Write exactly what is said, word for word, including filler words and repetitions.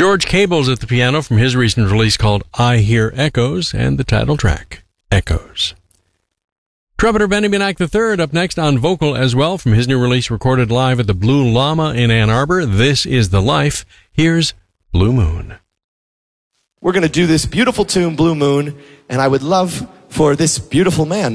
George Cable's at the piano from his recent release called I Hear Echoes, and the title track, Echoes. Trumpeter Benny Benack the third up next on vocal as well from his new release recorded live at the Blue Llama in Ann Arbor. This is the Life. Here's Blue Moon. We're going to do this beautiful tune, Blue Moon, and I would love for this beautiful man,